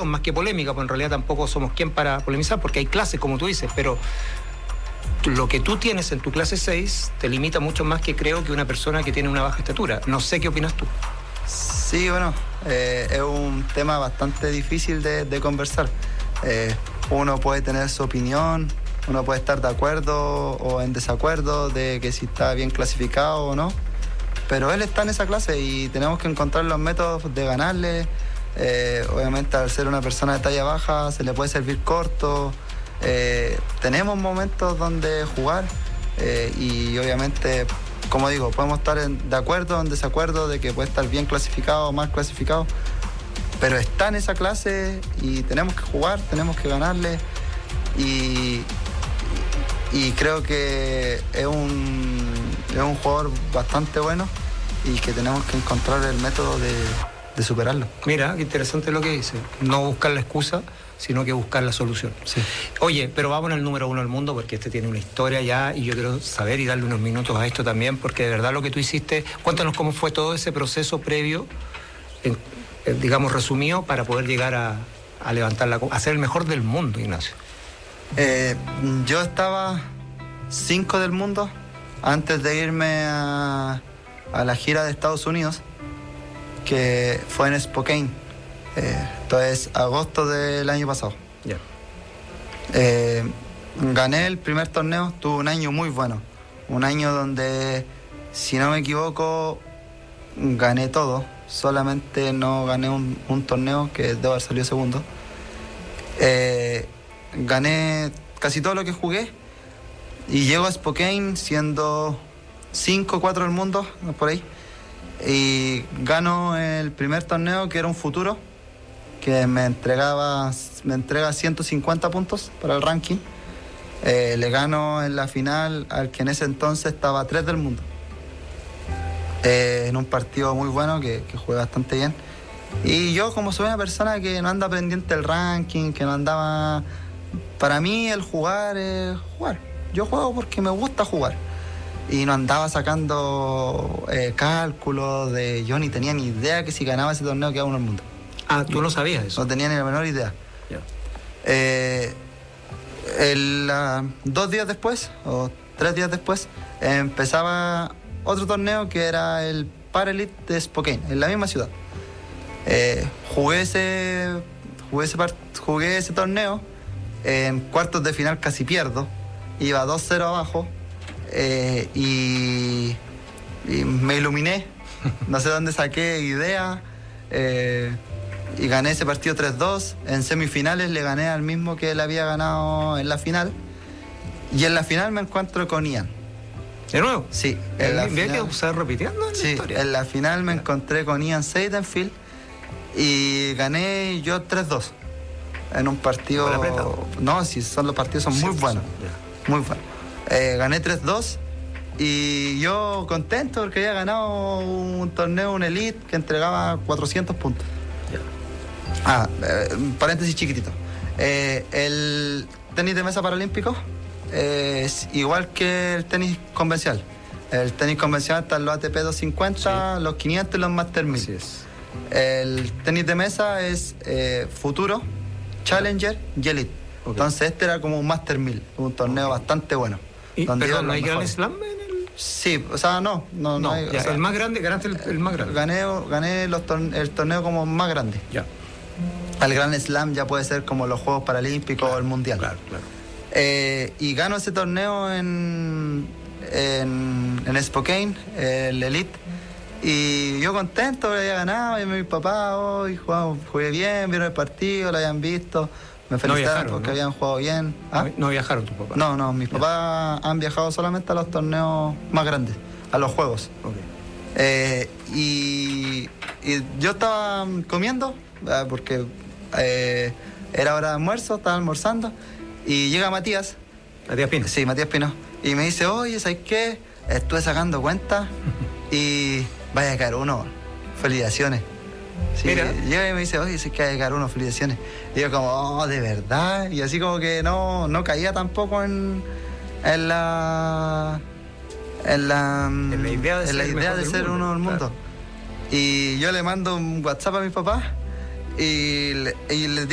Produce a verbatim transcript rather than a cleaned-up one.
reflexión más que polémica, pues en realidad tampoco somos quien para polemizar, porque hay clases, como tú dices, pero lo que tú tienes en tu clase seis te limita mucho más que creo que una persona que tiene una baja estatura. No sé qué opinas tú. Sí, bueno, eh, es un tema bastante difícil de, de conversar. Eh, uno puede tener su opinión, uno puede estar de acuerdo o en desacuerdo de que si está bien clasificado o no, pero él está en esa clase y tenemos que encontrar los métodos de ganarle. Eh, obviamente, al ser una persona de talla baja se le puede servir corto. Eh, tenemos momentos donde jugar eh, y obviamente, como digo, podemos estar en, de acuerdo o en desacuerdo de que puede estar bien clasificado o mal clasificado, pero está en esa clase y tenemos que jugar, tenemos que ganarle y, y creo que es un, es un jugador bastante bueno y que tenemos que encontrar el método de, de superarlo. Mira, qué interesante lo que dice. No buscar la excusa, sino que buscar la solución. Sí. Oye, pero vamos al número uno del mundo, porque este tiene una historia ya y yo quiero saber y darle unos minutos a esto también, porque de verdad lo que tú hiciste, cuéntanos cómo fue todo ese proceso previo, en, en, digamos resumido, para poder llegar a, a levantar la, a ser el mejor del mundo, Ignacio. Eh, yo estaba cinco del mundo antes de irme a, a la gira de Estados Unidos, que fue en Spokane. Eh, entonces, agosto del año pasado. Yeah. Eh, gané el primer torneo, tuve un año muy bueno. Un año donde, si no me equivoco, gané todo. Solamente no gané un, un torneo, que debo haber salido segundo. Eh, gané casi todo lo que jugué. Y llego a Spokane siendo cinco o cuatro del mundo, por ahí. Y gano el primer torneo, que era un futuro, que me entregaba me entrega ciento cincuenta puntos para el ranking. Eh, le gano en la final al que en ese entonces estaba a tres del mundo. Eh, en un partido muy bueno, que, que jugué bastante bien. Y yo, como soy una persona que no anda pendiente del ranking, que no andaba... Para mí el jugar es jugar. Yo juego porque me gusta jugar. Y no andaba sacando eh, cálculos de... Yo ni tenía ni idea que si ganaba ese torneo quedaba uno al mundo. Ah, ¿tú no sabías eso? No tenía ni la menor idea. Yeah. Eh, el, uh, dos días después, o tres días después, eh, empezaba otro torneo que era el Parelite de Spokane, en la misma ciudad. Eh, jugué, ese, jugué, ese part, jugué ese torneo, en cuartos de final casi pierdo, iba dos cero abajo, eh, y, y me iluminé, no sé dónde saqué idea, eh, y gané ese partido tres dos. En semifinales le gané al mismo que él había ganado en la final. Y en la final me encuentro con Ian. ¿De nuevo? Sí. En la final, que estar repitiendo en sí, la historia. En la final me yeah. encontré con Ian Seidenfield y gané yo tres dos. En un partido... No, sí, son, los partidos son sí, muy buenos. Yeah. Muy buenos. Eh, gané tres dos y yo contento porque había ganado un torneo, un Elite, que entregaba cuatrocientos puntos. Ah, eh, paréntesis chiquitito. Eh, el tenis de mesa paralímpico eh, es igual que el tenis convencional. El tenis convencional está en los A T P doscientos cincuenta, sí. los quinientos y los Master mil. Así es. El tenis de mesa es eh, Futuro, Challenger y Elite. Okay. Entonces este era como un Master mil, un torneo okay. bastante bueno. ¿Y, perdón, no hay Grand Slam en el...? Sí, o sea, no. No, no, no hay, ya, o sea, el más grande, ganaste el, el más grande. Gané, gané los torne- el torneo como más grande. Ya. Al Grand Slam ya puede ser como los Juegos Paralímpicos claro, o el Mundial. Claro, claro. Eh, y gano ese torneo en, en, en Spokane, el Elite. Y yo contento, que había ganado, y mi papá, hoy oh, jugué bien, vieron el partido, lo habían visto. Me felicitaron no viajaron, porque ¿no? habían jugado bien. ¿Ah? No, no viajaron tus papás. No, no, mis yeah. papás han viajado solamente a los torneos más grandes, a los juegos. Okay. Eh, y, y yo estaba comiendo, porque eh, era hora de almuerzo, estaba almorzando, y llega Matías. ¿Matías Pino? Sí, Matías Pino. Y me dice, oye, ¿sabes qué? Estuve sacando cuentas y vaya a caer uno. Felicitaciones. Sí, Mira. Llega y me dice, oye, ¿sabes qué? Vaya a caer uno, felicitaciones. Y yo como, oh, ¿de verdad? Y así como que no, no caía tampoco en, en la... En la, en la idea de en ser, la idea de ser uno del mundo. Claro. Y yo le mando un WhatsApp a mis papás y le, y le